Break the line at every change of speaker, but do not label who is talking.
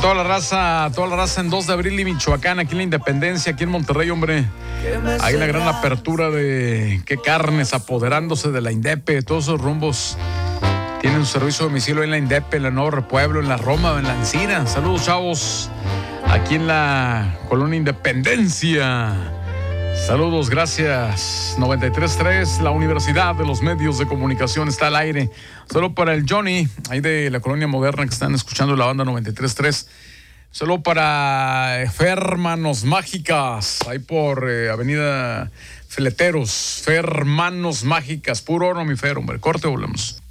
toda la raza en 2 de abril y Michoacán, aquí en la Independencia, aquí en Monterrey, hombre. Hay una gran apertura de qué carnes apoderándose de la Indepe, todos esos rumbos. Tienen un servicio de domicilio en la Indepe, en la Nuevo Repueblo, en la Roma, en la Encina. Saludos, chavos, aquí en la Colonia Independencia. Saludos, gracias. 93.3, la Universidad de los Medios de Comunicación está al aire. Solo para el Johnny, ahí de la Colonia Moderna, que están escuchando la banda 93.3. Solo para Fermanos Mágicas, ahí por Avenida Fleteros. Fermanos Mágicas, puro oro, mi Fer, hombre. Corte, volvemos.